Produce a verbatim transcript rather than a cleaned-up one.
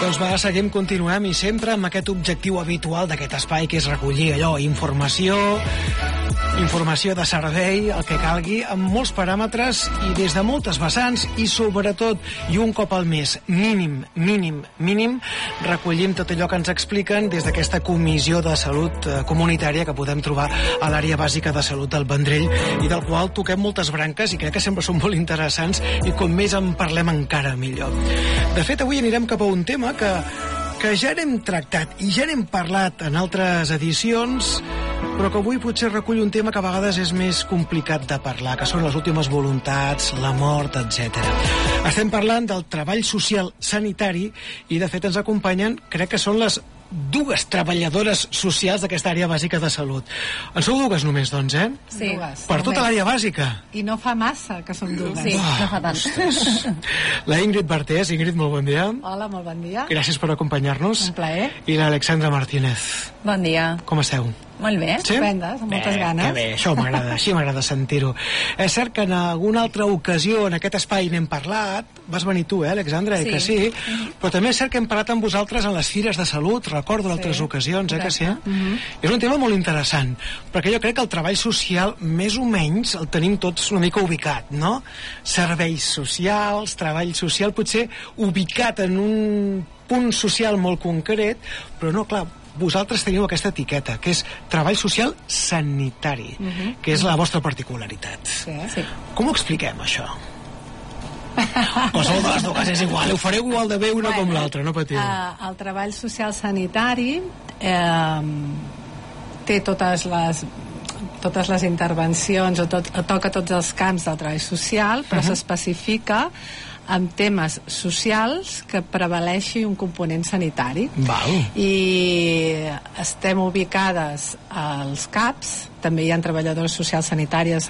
Doncs va, seguim, continuem i sempre amb aquest objectiu habitual d'aquest espai, que és recollir allò, informació, informació de servei, el que calgui, amb molts paràmetres i des de moltes vessants i sobretot, i un cop al mes, mínim, mínim, mínim, recollim tot allò que ens expliquen des d'aquesta comissió de salut eh, comunitària que podem trobar a l'àrea bàsica de salut del Vendrell i del qual toquem moltes branques i crec que sempre són molt interessants i com més en parlem encara millor. De fet, avui anirem cap a un tema que, que ja n'hem tractat i ja n'hem parlat en altres edicions, però que avui potser recull un tema que a vegades és més complicat de parlar, que són les últimes voluntats, la mort, etcètera. Estem parlant del treball social sanitari i, de fet, ens acompanyen, crec que són les dues treballadores socials d'aquesta àrea bàsica de salut. En sou dues només, doncs, eh? Sí. Dues. Per tota l'àrea bàsica. I no fa massa que som dues. Sí, oh, no fa tant. La Ingrid Bartés. Ingrid, molt bon dia. Hola, molt bon dia. Gràcies per acompanyar-nos. Un plaer. I l'Alexandra Martínez. Bon dia. Com esteu? Molt bé. Sí? Estupendes, amb moltes bé, ganes. Que bé, això m'agrada, així m'agrada sentir-ho. És cert que en alguna altra ocasió en aquest espai n'hem parlat, vas venir tu, eh, Alexandra, sí. Eh, que sí, però també és cert que hem parlat amb vosaltres en les fires de salut, recordo d'altres sí. ocasions, eh, que sí? Uh-huh. És un tema molt interessant, perquè jo crec que el treball social, més o menys, el tenim tots una mica ubicat, no? Serveis socials, treball social, potser ubicat en un punt social molt concret, però no, clar, vosaltres teniu aquesta etiqueta, que és treball social sanitari, uh-huh. que és la vostra particularitat. Sí. Sí. Com ho expliquem, això? Qualsevol de les dues és igual, ho fareu igual de bé una bueno, com l'altra, no patiu. Uh, el treball social sanitari eh, té totes les totes les intervencions o tot, toca tots els camps del treball social, però uh-huh. s'especifica amb temes socials que prevaleixi un component sanitari. Val. I estem ubicades als CAPs, també hi ha treballadores socials sanitàries